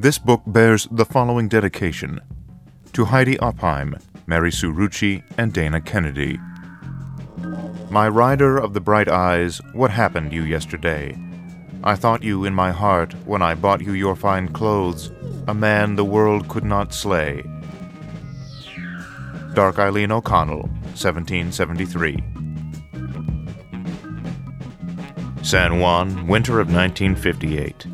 This book bears the following dedication to Heidi Opheim, Mary Sue Rucci, and Dana Kennedy. My rider of the bright eyes, what happened you yesterday? I thought you in my heart when I bought you your fine clothes, a man the world could not slay. Dark Eileen O'Connell, 1773. San Juan, winter of 1958.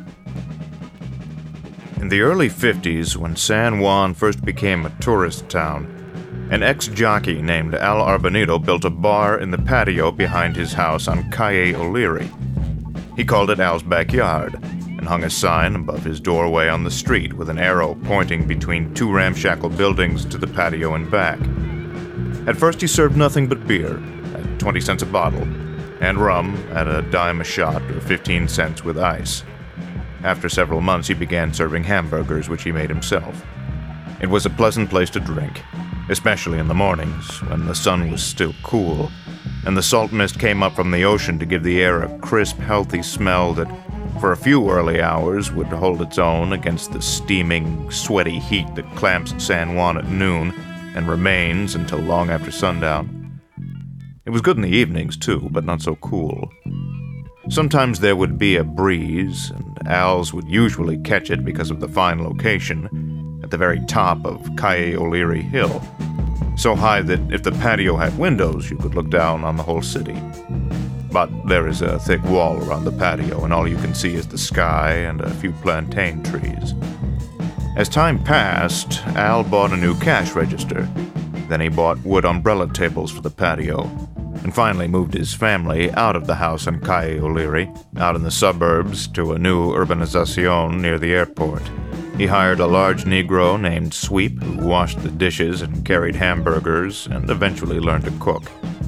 In the early 50s, when San Juan first became a tourist town, an ex-jockey named Al Arbanito built a bar in the patio behind his house on Calle O'Leary. He called it Al's Backyard and hung a sign above his doorway on the street with an arrow pointing between two ramshackle buildings to the patio and back. At first he served nothing but beer, at 20 cents a bottle, and rum at a dime a shot or 15 cents with ice. After several months, he began serving hamburgers, which he made himself. It was a pleasant place to drink, especially in the mornings, when the sun was still cool, and the salt mist came up from the ocean to give the air a crisp, healthy smell that, for a few early hours, would hold its own against the steaming, sweaty heat that clamps San Juan at noon and remains until long after sundown. It was good in the evenings, too, but not so cool. Sometimes there would be a breeze, and Al's would usually catch it because of the fine location, at the very top of Calle O'Leary Hill, so high that if the patio had windows, you could look down on the whole city. But there is a thick wall around the patio, and all you can see is the sky and a few plantain trees. As time passed, Al bought a new cash register. Then he bought wood umbrella tables for the patio, and finally moved his family out of the house on Calle O'Leary, out in the suburbs to a new urbanización near the airport. He hired a large Negro named Sweep, who washed the dishes and carried hamburgers, and eventually learned to cook.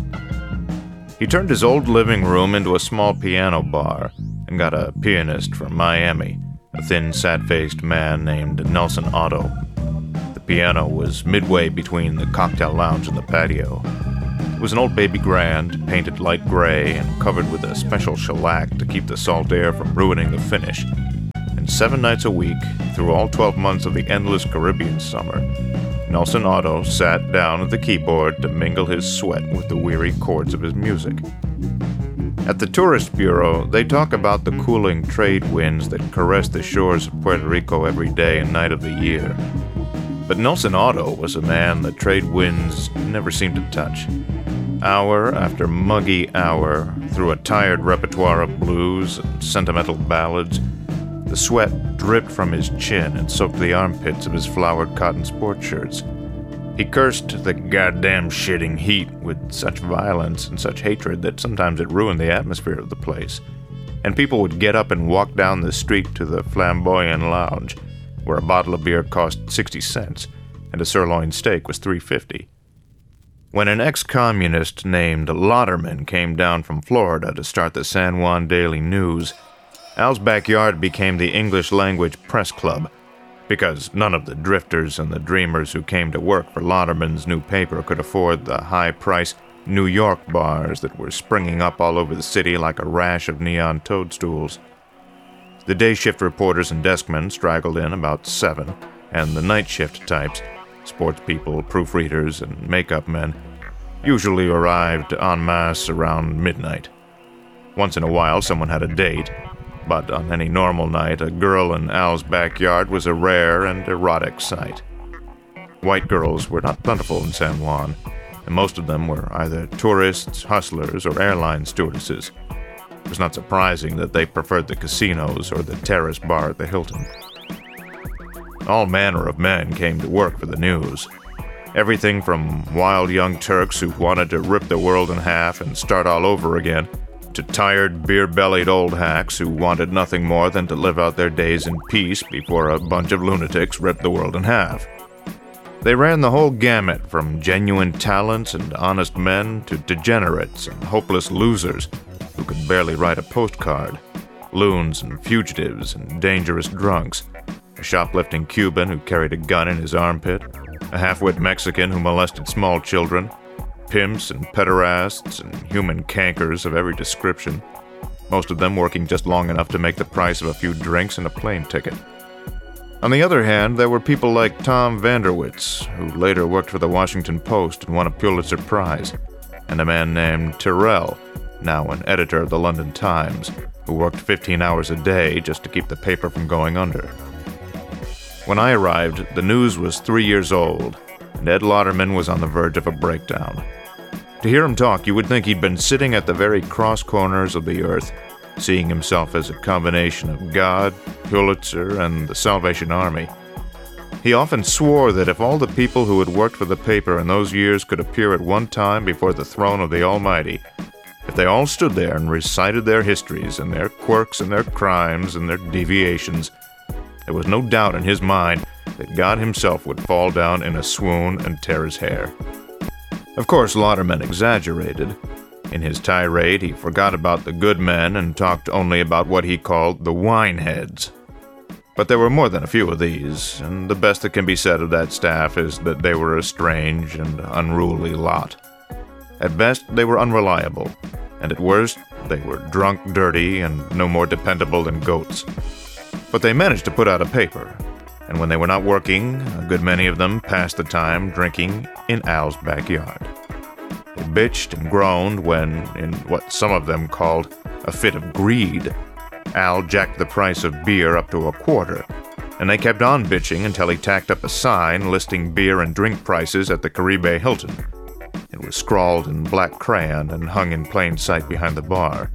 He turned his old living room into a small piano bar, and got a pianist from Miami, a thin, sad-faced man named Nelson Otto. The piano was midway between the cocktail lounge and the patio. It was an old baby grand, painted light gray and covered with a special shellac to keep the salt air from ruining the finish. And 7 nights a week, through all 12 months of the endless Caribbean summer, Nelson Otto sat down at the keyboard to mingle his sweat with the weary chords of his music. At the Tourist Bureau, they talk about the cooling trade winds that caress the shores of Puerto Rico every day and night of the year. But Nelson Otto was a man the trade winds never seemed to touch. Hour after muggy hour, through a tired repertoire of blues and sentimental ballads, the sweat dripped from his chin and soaked the armpits of his flowered cotton sport shirts. He cursed the goddamn shitting heat with such violence and such hatred that sometimes it ruined the atmosphere of the place, and people would get up and walk down the street to the Flamboyant Lounge, where a bottle of beer cost 60 cents and a sirloin steak was $3.50. When an ex-communist named Lauderman came down from Florida to start the San Juan Daily News, Al's Backyard became the English-language press club, because none of the drifters and the dreamers who came to work for Lauderman's new paper could afford the high-priced New York bars that were springing up all over the city like a rash of neon toadstools. The day-shift reporters and deskmen straggled in about 7, and the night-shift types, sports people, proofreaders, and makeup men, usually arrived en masse around midnight. Once in a while, someone had a date, but on any normal night, a girl in Al's Backyard was a rare and erotic sight. White girls were not plentiful in San Juan, and most of them were either tourists, hustlers, or airline stewardesses. It was not surprising that they preferred the casinos or the terrace bar at the Hilton. All manner of men came to work for the news. Everything from wild young Turks who wanted to rip the world in half and start all over again, to tired, beer-bellied old hacks who wanted nothing more than to live out their days in peace before a bunch of lunatics ripped the world in half. They ran the whole gamut from genuine talents and honest men to degenerates and hopeless losers who could barely write a postcard, loons and fugitives and dangerous drunks, a shoplifting Cuban who carried a gun in his armpit, a half-wit Mexican who molested small children, pimps and pederasts and human cankers of every description, most of them working just long enough to make the price of a few drinks and a plane ticket. On the other hand, there were people like Tom Vanderwitz, who later worked for the Washington Post and won a Pulitzer Prize, and a man named Tyrrell, now an editor of the London Times, who worked 15 hours a day just to keep the paper from going under. When I arrived, the news was 3 years old, and Ed Lauderman was on the verge of a breakdown. To hear him talk, you would think he'd been sitting at the very cross corners of the earth, seeing himself as a combination of God, Pulitzer, and the Salvation Army. He often swore that if all the people who had worked for the paper in those years could appear at one time before the throne of the Almighty, if they all stood there and recited their histories and their quirks and their crimes and their deviations, there was no doubt in his mind that God himself would fall down in a swoon and tear his hair. Of course, Lauderman exaggerated. In his tirade, he forgot about the good men and talked only about what he called the wineheads. But there were more than a few of these, and the best that can be said of that staff is that they were a strange and unruly lot. At best, they were unreliable, and at worst, they were drunk, dirty, and no more dependable than goats. But they managed to put out a paper, and when they were not working, a good many of them passed the time drinking in Al's backyard. They bitched and groaned when, in what some of them called a fit of greed, Al jacked the price of beer up to a quarter, and they kept on bitching until he tacked up a sign listing beer and drink prices at the Caribe Hilton. It was scrawled in black crayon and hung in plain sight behind the bar.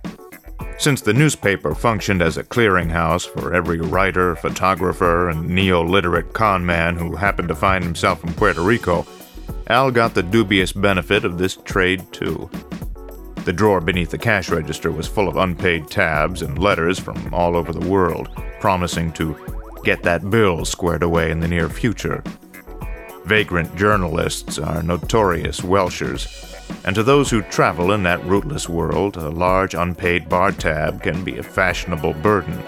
Since the newspaper functioned as a clearinghouse for every writer, photographer, and neo-literate con man who happened to find himself in Puerto Rico, Al got the dubious benefit of this trade too. The drawer beneath the cash register was full of unpaid tabs and letters from all over the world, promising to get that bill squared away in the near future. Vagrant journalists are notorious welshers, and to those who travel in that rootless world, a large unpaid bar tab can be a fashionable burden.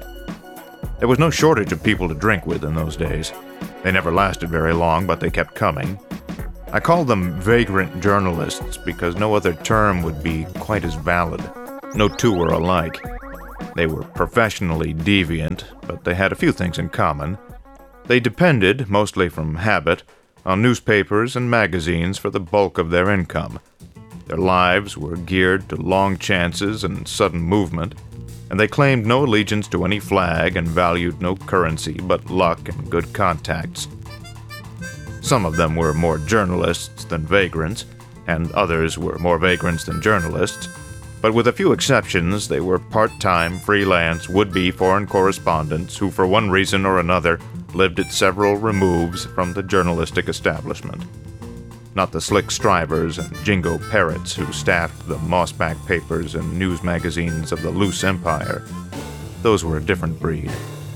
There was no shortage of people to drink with in those days. They never lasted very long, but they kept coming. I call them vagrant journalists because no other term would be quite as valid. No two were alike. They were professionally deviant, but they had a few things in common. They depended, mostly from habit, on newspapers and magazines for the bulk of their income. Their lives were geared to long chances and sudden movement, and they claimed no allegiance to any flag and valued no currency but luck and good contacts. Some of them were more journalists than vagrants, and others were more vagrants than journalists, but with a few exceptions, they were part-time, freelance, would-be foreign correspondents who, for one reason or another, lived at several removes from the journalistic establishment. Not the slick strivers and jingo parrots who staffed the mossback papers and news magazines of the loose empire. Those were a different breed.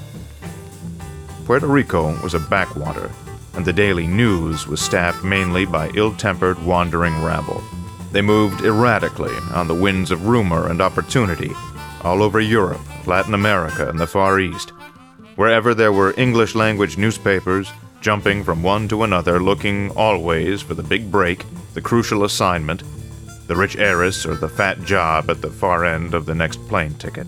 Puerto Rico was a backwater, and the daily news was staffed mainly by ill-tempered, wandering rabble. They moved erratically on the winds of rumor and opportunity all over Europe, Latin America, and the Far East. Wherever there were English-language newspapers, jumping from one to another, looking always for the big break, the crucial assignment, the rich heiress, or the fat job at the far end of the next plane ticket.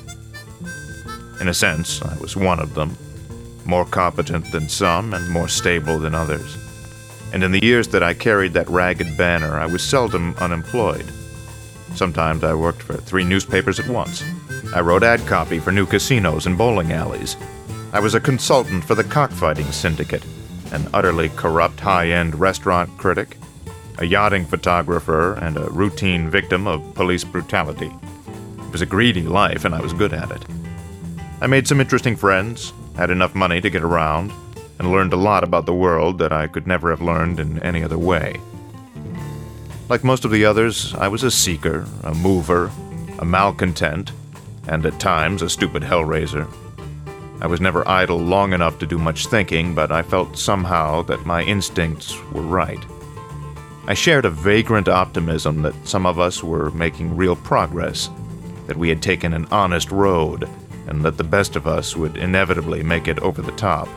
In a sense, I was one of them, more competent than some and more stable than others. And in the years that I carried that ragged banner, I was seldom unemployed. Sometimes I worked for 3 newspapers at once. I wrote ad copy for new casinos and bowling alleys. I was a consultant for the cockfighting syndicate, an utterly corrupt high-end restaurant critic, a yachting photographer, and a routine victim of police brutality. It was a greedy life, and I was good at it. I made some interesting friends, had enough money to get around, and learned a lot about the world that I could never have learned in any other way. Like most of the others, I was a seeker, a mover, a malcontent, and at times a stupid hellraiser. I was never idle long enough to do much thinking, but I felt somehow that my instincts were right. I shared a vagrant optimism that some of us were making real progress, that we had taken an honest road, and that the best of us would inevitably make it over the top.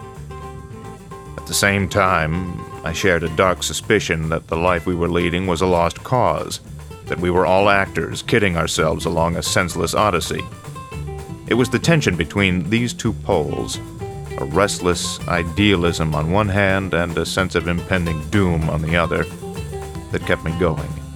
At the same time, I shared a dark suspicion that the life we were leading was a lost cause, that we were all actors kidding ourselves along a senseless odyssey. It was the tension between these two poles, a restless idealism on one hand and a sense of impending doom on the other, that kept me going.